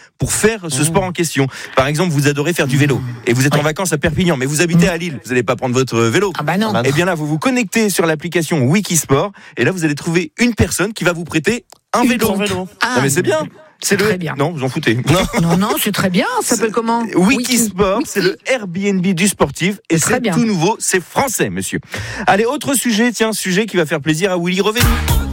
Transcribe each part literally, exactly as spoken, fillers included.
pour faire ce sport en question. Par exemple, vous adorez faire du vélo et vous êtes en vacances à Perpignan, mais vous habitez à Lille. Vous n'allez pas prendre votre vélo. Ah bah non. Et bien là, vous vous connectez sur l'application Wikisport et là, vous allez trouver une personne qui va vous prêter un vélo. vélo. Ah, non, mais c'est bien. C'est très le... bien. Non, vous en foutez. Non, non, non c'est très bien. Ça s'appelle comment? Wikisport, Wiki. c'est le Airbnb du sportif et c'est c'est bien. tout nouveau, c'est français, monsieur. Allez, autre sujet, tiens, sujet qui va faire plaisir à Willy Revenu.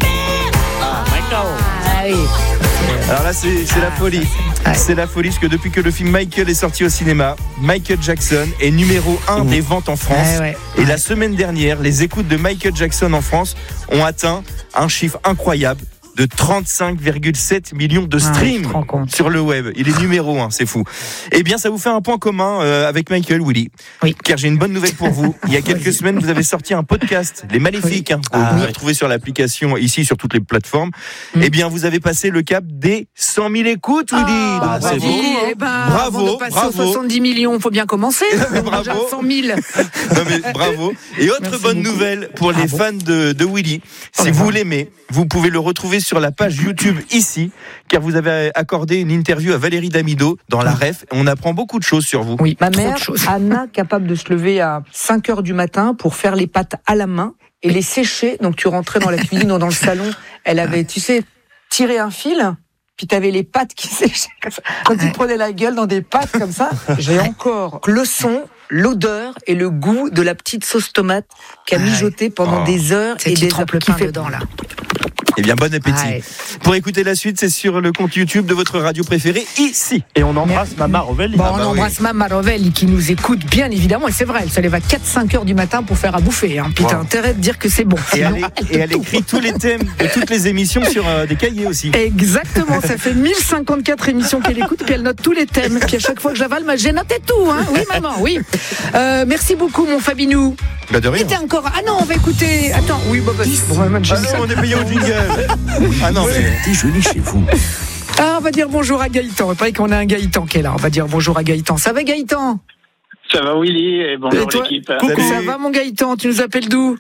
Ah, oui. Alors là, c'est, c'est la folie. Ouais. C'est la folie, parce que depuis que le film Michael est sorti au cinéma, Michael Jackson est numéro un mmh. des ventes en France. Ouais, ouais. Et la semaine dernière, les écoutes de Michael Jackson en France ont atteint un chiffre incroyable de trente-cinq virgule sept millions de streams ah, sur le web. Il est numéro un, c'est fou. Eh bien, ça vous fait un point commun euh, avec Michael, Willy. Oui. Car j'ai une bonne nouvelle pour vous. Il y a quelques semaines, vous avez sorti un podcast, Les Maléfiques, hein, que ah, vous pouvez oui. retrouver sur l'application, ici, sur toutes les plateformes. Mm. Eh bien, vous avez passé le cap des cent mille écoutes, Willy. Ah, bah, bah, c'est beau. Eh ben, Bravo, avant de passer bravo. aux soixante-dix millions, il faut bien commencer. Bravo. Déjà cent mille. Non mais bravo. Et autre Merci bonne beaucoup. nouvelle pour les Bravo. fans de, de Willy. Si Oh, vous wow. l'aimez, vous pouvez le retrouver sur la page YouTube ici, car vous avez accordé une interview à Valérie Damido dans la Ref. On apprend beaucoup de choses sur vous. Oui, Ma trop mère, de choses. Anna, capable de se lever à cinq heures du matin pour faire les pâtes à la main et les sécher. Donc tu rentrais dans la cuisine ou dans le salon, elle avait, tu sais, tiré un fil, puis tu avais les pâtes qui séchaient comme ça. Donc tu te prenais la gueule dans des pâtes comme ça. J'ai encore le son, l'odeur et le goût de la petite sauce tomate qui a mijoté pendant Oh. des heures C'est et qui des trempe heures. le Qui pain fait dedans, là. Eh bien, bon appétit. Ah, ouais. Pour écouter la suite, c'est sur le compte YouTube de votre radio préférée, ici. Et on embrasse Mama Rovelli. Bon, Ah on bah embrasse Mama Rovelli qui nous écoute bien évidemment, et c'est vrai, elle se lève à quatre cinq heures du matin pour faire à bouffer. Hein. Puis Wow. t'as intérêt de dire que c'est bon. Et Sinon, elle, elle et elle te écrit tous les thèmes de toutes les émissions sur euh, des cahiers aussi. Exactement, ça fait mille cinquante-quatre émissions qu'elle écoute, puis elle note tous les thèmes. Puis à chaque fois que j'avale, bah, j'ai noté tout. Hein. Oui, maman, oui. Euh, merci beaucoup, mon Fabinou. Bah de rien. Était encore. Ah non, on va écouter. Attends, oui, bah, bah, bon, bah, Ah non, on est payé au jingle. Ah non, mais... Déjeuner chez vous. Ah, on va dire bonjour à Gaëtan. Il paraît qu'on a un Gaëtan qui est là. On va dire bonjour à Gaëtan. Ça va, Gaëtan? Ça va Willy et bonjour Et toi l'équipe. Coucou. Salut. Ça va, mon Gaëtan? Tu nous appelles d'où?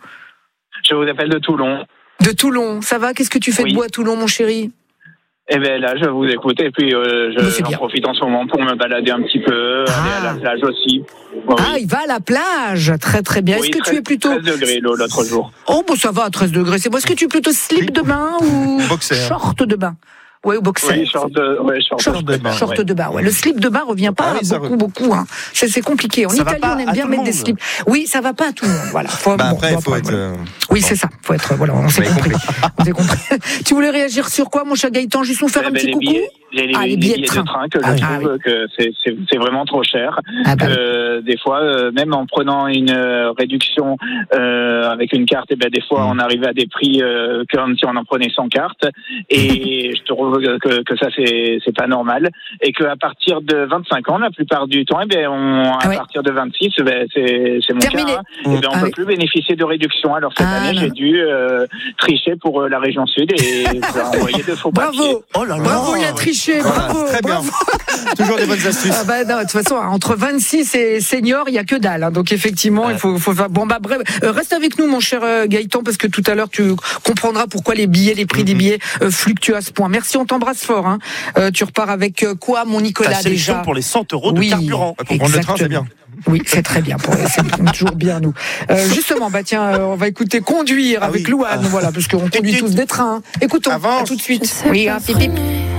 Je vous appelle de Toulon. De Toulon. Ça va? Qu'est-ce que tu fais Oui. de beau à Toulon, mon chéri? Et bien là, je vous écoute et puis euh, je, Mais c'est j'en bien. profite en ce moment pour me balader un petit peu, Ah. aller à la plage aussi. Bon, Ah, il va à la plage. Très, très bien. oui, Est-ce que treize tu es plutôt. treize degrés l'eau l'autre jour. Oh, bon, ça va à treize degrés. C'est bon. Est-ce que tu es plutôt slip de bain ou Boxer. short de bain? Ouais, ou boxer. Oui, short de, ouais, short, Short de bain, Short ouais. de bain, ouais. Le slip de bain revient pas Ah oui, ça beaucoup, re- beaucoup. Hein. C'est, c'est compliqué. En Ça va Italie, pas on aime à bien tout le mettre des monde. slips. Oui, ça va pas à tout le monde. Voilà. Faut, Bah bon, après, bon, il faut après, être... voilà. euh, Oui, bon. c'est ça. Faut être. Voilà, on s'est Ouais, compris. compris. On s'est compris. Tu voulais réagir sur quoi, mon cher Gaëtan? Juste nous faire Eh un ben, petit les coucou. billets, les, les, Ah, les les billets de billets train. de train que je Ah, trouve oui. que c'est, c'est, c'est vraiment trop cher. Ah, bah, oui. Euh, des fois, euh, même en prenant une euh, réduction euh, avec une carte, et ben des fois on arrivait à des prix euh, comme si on en prenait sans carte. Et je trouve que, que ça c'est, c'est pas normal. Et qu'à partir de vingt-cinq ans, la plupart du temps, eh ben on, à Ah ouais. partir de vingt-six, eh ben c'est, c'est mon Terminé. cas. Hein, eh ben on Ah peut oui. plus bénéficier de réduction. Alors cette Ah, année, non. j'ai dû euh, tricher pour euh, la région sud et envoyer de faux papiers. Bravo. Oh là là. Bravo, il a triché. Voilà, Bravo. très bien. bravo. Toujours des bonnes astuces. Ah bah non, de toute façon, entre vingt-six et senior, il y a que dalle. Hein. Donc effectivement, il faut, faut faire. Bon bah bref, euh, reste avec nous, mon cher euh, Gaëtan, parce que tout à l'heure tu comprendras pourquoi les billets, les prix des billets euh, fluctuent à ce point. Merci, on t'embrasse fort. Hein. Euh, tu repars avec euh, quoi, mon Ta Nicolas sélection déjà? pour les cent euros de Oui. carburant. Pour prendre le train, c'est bien. Oui, c'est très bien. Pour, c'est toujours bien, nous. Euh, justement, bah tiens, euh, on va écouter Conduire Ah avec oui. Louane, voilà, parce qu'on conduit tous des trains. Écoutons, Avance. à tout de suite. Je sais Oui, pas hein, pip, pip. freiner.